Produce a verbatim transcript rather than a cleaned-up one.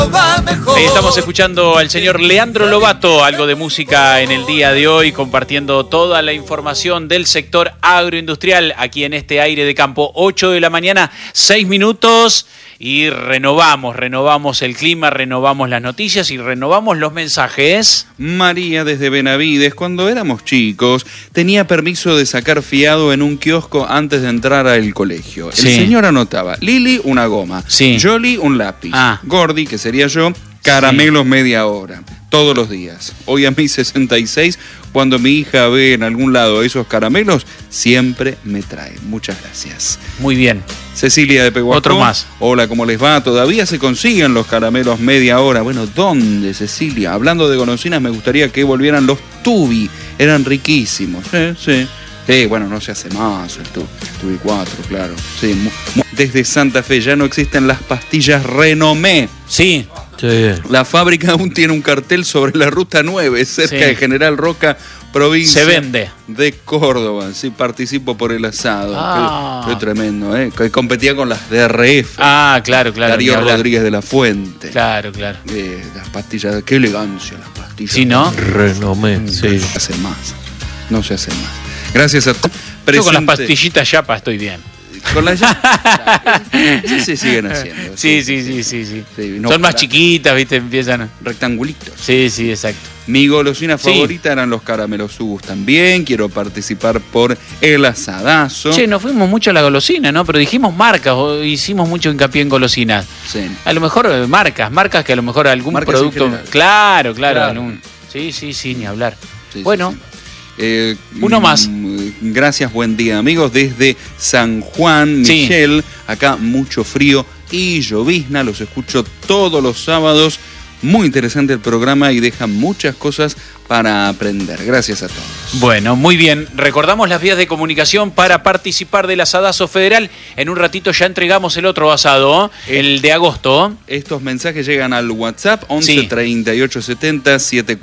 Ahí estamos escuchando al señor Leandro Lobato, algo de música en el día de hoy, compartiendo toda la información del sector agroindustrial aquí en este aire de campo. ocho de la mañana, seis minutos, y renovamos, renovamos el clima, renovamos las noticias y renovamos los mensajes. María desde Benavides, cuando éramos chicos, tenía permiso de sacar fiado en un kiosco antes de entrar al colegio. El Sí. señor anotaba, Lili, una goma, Sí. Jolly, un lápiz, Ah. Gordi, que sería yo, caramelos media hora, todos los días. Hoy a mis sesenta y seis, cuando mi hija ve en algún lado esos caramelos, siempre me trae. Muchas gracias. Muy bien. Cecilia de Pehuajó. Otro más. Hola, ¿cómo les va? ¿Todavía se consiguen los caramelos media hora? Bueno, ¿dónde, Cecilia? Hablando de golosinas, me gustaría que volvieran los Tubi. Eran riquísimos. Sí, sí. Sí, bueno, no se hace más el Tubi. Tubi cuatro, claro. Sí, mu- mu- desde Santa Fe ya no existen las pastillas Renomé. Sí. Sí. La fábrica aún tiene un cartel sobre la ruta nueve, cerca Sí. de General Roca, provincia Se vende. de Córdoba. Sí, participo por el asado. Ah. Qué, qué tremendo, ¿eh? Que competía con las de R F. Ah, claro, claro. Darío ni hablar. Rodríguez de la Fuente. Claro, claro. Eh, las pastillas, qué elegancia las pastillas. Sí, ¿no? Renomé, sí. No se hace más. No se hace más. Gracias a todos. Yo con las pastillitas Yapa estoy bien. Con las sí, se siguen haciendo. Sí, sí, sí, sí, sí. Sí, no Son más para- chiquitas, ¿viste? Empiezan. Rectangulitos. Sí, sí, exacto. Mi golosina Sí. favorita eran los caramelos Ubus también. Quiero participar por el asadazo. Che, nos fuimos mucho a la golosina, ¿no? Pero dijimos marcas, o hicimos mucho hincapié en golosinas. Sí. A lo mejor eh, marcas, marcas que a lo mejor algún Marcas en producto. general. Claro, claro. Claro. algún- Sí, sí, sí, ni hablar. Sí, bueno, sí, sí. Eh, Uno mm, más. Gracias, buen día, amigos. Desde San Juan, Sí. Michelle, acá mucho frío y llovizna. Los escucho todos los sábados. Muy interesante el programa y deja muchas cosas para aprender. Gracias a todos. bueno, muy bien. Recordamos las vías de comunicación para participar del asadazo federal. En un ratito ya entregamos el otro asado, el de agosto. Estos mensajes llegan al WhatsApp once Sí. treinta y ocho setenta setenta y cuatro.